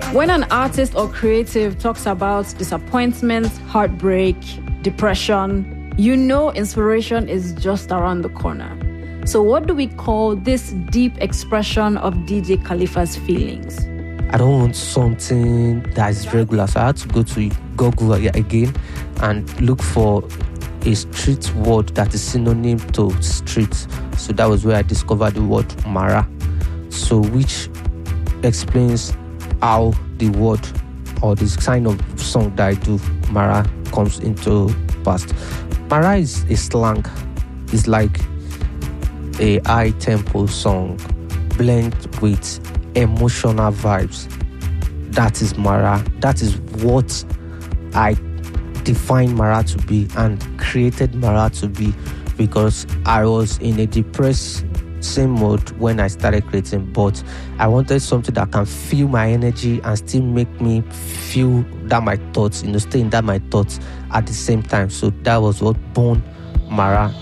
When an artist or creative talks about disappointment, heartbreak, depression, you know inspiration is just around the corner. So what do we call this deep expression of DJ Khalifa's feelings? I don't want something that is regular, so I had to go to Google again and look for a street word that is synonym to street. So that was where I discovered the word Mara. So which explains how the word or this kind of song that I do, Mara, comes into past. Mara is a slang. It's like a high tempo song blend with emotional vibes. That is Mara. That is what I defined Mara to be and created Mara to be, because I was in a depressed same mode when I started creating, but I wanted something that can feel my energy and still make me feel that my thoughts, stay in that my thoughts at the same time. So that was what born Mara.